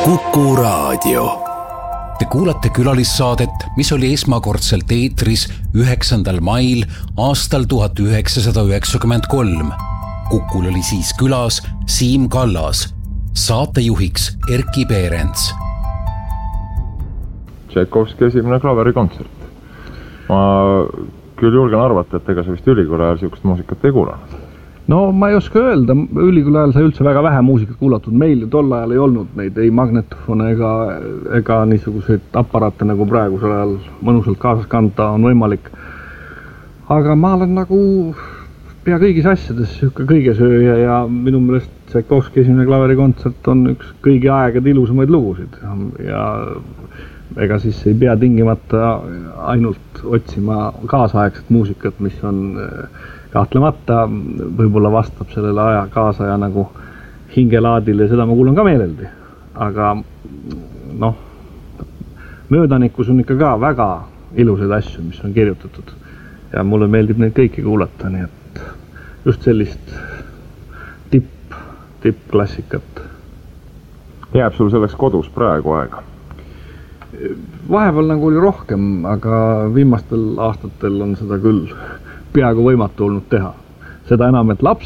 Kuku Raadio. Te kuulate külalissaadet, mis oli esmakordselt eetris 9. mail aastal 1993. Kukul oli siis külas Siim Kallas, saatejuhiks Erkki Peerents. Tšaikovski esimene klaverikontsert. Ma küll julgen arvata, et ega sa vist ülikooli ajal siukest muusikat ei kuulanud. No ma ei oska öelda, ülikooli ajal sai üldse väga vähe muusikat kuulatud. Meil ju tol ajal ei olnud neid, ei magnetofone ega niisuguseid aparaate nagu praegusel ajal mõnusalt kaasas kanda on võimalik. Aga ma olen nagu pea kõigis asjades kõigesööja ja minu meelest Tšaikovski esimene klaverikontsert on üks kõigi aegade ilusamaid lugusid. Ja ega siis ei pea tingimata ainult otsima kaasaegset muusikat, mis on kahtlemata võib-olla vastab sellele aja kaasaja nagu hingelaadile ja seda ma kuulan ka meeleldi. Aga möödanikus on ikka ka väga ilusaid asju, mis on kirjutatud ja mulle meeldib neid kõiki kuulata, nii et just sellist tippklassikat. Jääb sul selleks kodus praegu aega? Vahepeal nagu oli rohkem, aga viimastel aastatel on seda küll peaaegu võimatu olnud teha. Seda enam, et lapsed